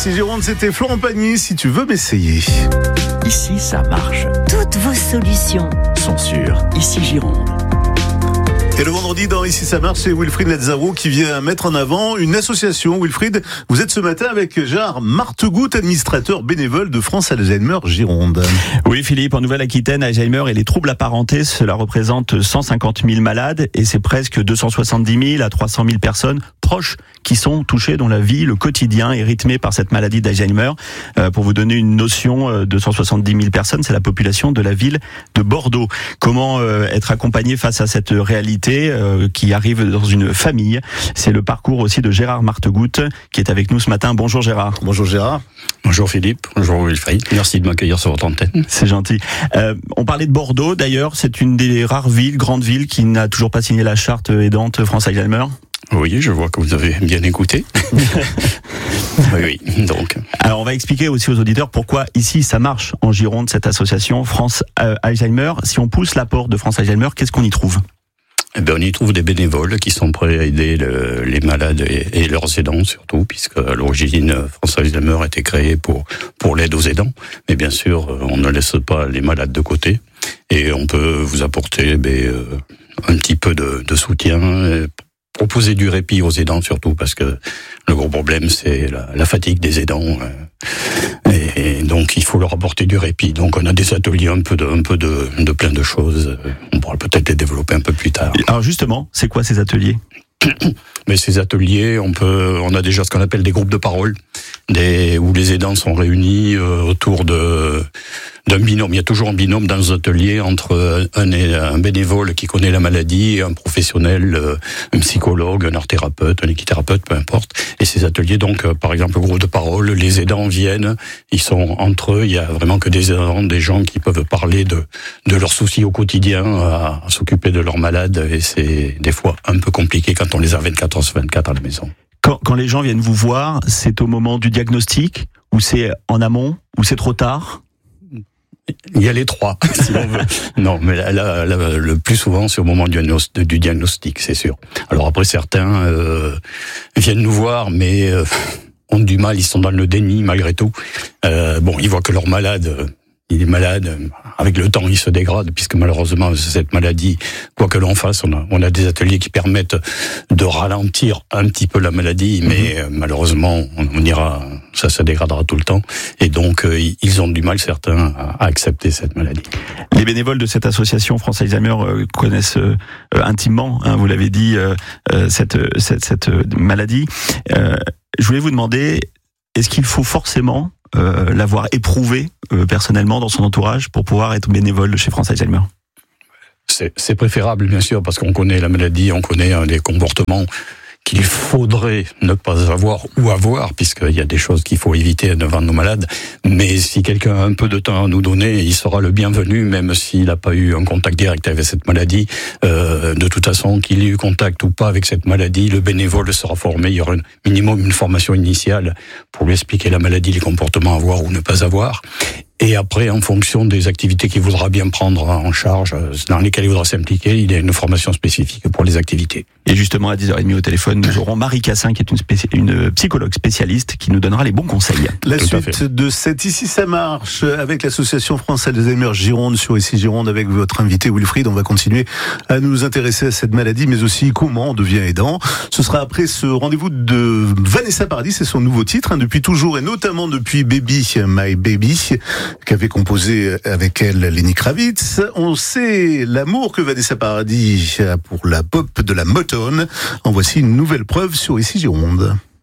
Ici Gironde, c'était Florent Pagny, si tu veux m'essayer. Ici, ça marche. Toutes vos solutions Sont sur Ici Gironde. Et le vendredi, dans Ici ça marche, c'est Wilfried Lazzaro qui vient mettre en avant une association. Wilfried, vous êtes ce matin avec Gérard Martegut, administrateur bénévole de France Alzheimer Gironde. Oui Philippe, en Nouvelle-Aquitaine, Alzheimer et les troubles apparentés, cela représente 150 000 malades et c'est presque 270 000 à 300 000 personnes proches qui sont touchées, dont la vie, le quotidien est rythmé par cette maladie d'Alzheimer. Pour vous donner une notion, 270 000 personnes, c'est la population de la ville de Bordeaux. Comment être accompagné face à cette réalité qui arrive dans une famille? C'est le parcours aussi de Gérard Martegut qui est avec nous ce matin. Bonjour Gérard. Bonjour Gérard. Bonjour Philippe, bonjour Wilfried, merci de m'accueillir sur votre antenne. C'est gentil. On parlait de Bordeaux d'ailleurs, c'est une des rares villes, grandes villes, qui n'a toujours pas signé la charte aidante France Alzheimer. Oui, je vois que vous avez bien écouté. Oui, donc. Alors on va expliquer aussi aux auditeurs pourquoi ici ça marche en Gironde, cette association France Alzheimer. Si on pousse la porte de France Alzheimer, qu'est-ce qu'on y trouve ? Eh bien, on y trouve des bénévoles qui sont prêts à aider les malades et leurs aidants surtout, puisque à l'origine, France Alzheimer a été créée pour l'aide aux aidants. Mais bien sûr, on ne laisse pas les malades de côté et on peut vous apporter un petit peu de soutien, proposer du répit aux aidants surtout, parce que le gros problème c'est la fatigue des aidants. Et donc il faut leur apporter du répit. Donc on a des ateliers un peu de plein de choses. On pourra peut-être les développer un peu plus tard. Alors justement, c'est quoi ces ateliers ? Mais ces ateliers, on a déjà ce qu'on appelle des groupes de parole, où les aidants sont réunis autour d'un binôme. Il y a toujours un binôme dans les ateliers entre un bénévole qui connaît la maladie et un professionnel, un psychologue, un art-thérapeute, un équithérapeute, peu importe. Et ces ateliers, donc, par exemple, groupe de parole, les aidants viennent, ils sont entre eux, il y a vraiment que des aidants, des gens qui peuvent parler de leurs soucis au quotidien, à s'occuper de leurs malades, et c'est des fois un peu compliqué quand on les a 24h/24 à la maison. Quand les gens viennent vous voir, c'est au moment du diagnostic, ou c'est en amont, ou c'est trop tard ? Il y a les trois, si on veut. Non, mais là, le plus souvent, c'est au moment du diagnostic, c'est sûr. Alors après, certains viennent nous voir, mais ont du mal, ils sont dans le déni malgré tout. Ils voient que leur malade, il est malade. Avec le temps, il se dégrade, puisque malheureusement, cette maladie, quoi que l'on fasse, on a des ateliers qui permettent de ralentir un petit peu la maladie, mais malheureusement, ça se dégradera tout le temps. Et donc, ils ont du mal, certains, à accepter cette maladie. Les bénévoles de cette association France Alzheimer connaissent intimement, vous l'avez dit, cette maladie. Je voulais vous demander, est-ce qu'il faut forcément l'avoir éprouvé personnellement dans son entourage pour pouvoir être bénévole chez France Alzheimer? C'est préférable, bien sûr, parce qu'on connaît la maladie, on connaît des comportements qu'il faudrait ne pas avoir ou avoir, puisqu'il y a des choses qu'il faut éviter devant nos malades. Mais si quelqu'un a un peu de temps à nous donner, il sera le bienvenu, même s'il n'a pas eu un contact direct avec cette maladie. De toute façon, qu'il ait eu contact ou pas avec cette maladie, le bénévole sera formé. Il y aura minimum une formation initiale pour lui expliquer la maladie, les comportements à avoir ou ne pas avoir. Et après, en fonction des activités qu'il voudra bien prendre en charge, dans lesquelles il voudra s'impliquer, il y a une formation spécifique pour les activités. Et justement, à 10h30 au téléphone, nous aurons Marie Cassin, qui est une psychologue spécialiste, qui nous donnera les bons conseils. La Tout suite de cette Ici ça marche, avec l'association France Alzheimer Gironde, sur Ici Gironde, avec votre invité Wilfried. On va continuer à nous intéresser à cette maladie, mais aussi comment on devient aidant. Ce sera après ce rendez-vous de Vanessa Paradis, c'est son nouveau titre, depuis toujours, et notamment depuis Baby, My Baby, qu'avait composé avec elle Lenny Kravitz. On sait l'amour que Vanessa Paradis a pour la pop de la Motown. En voici une nouvelle preuve sur Ici Gironde.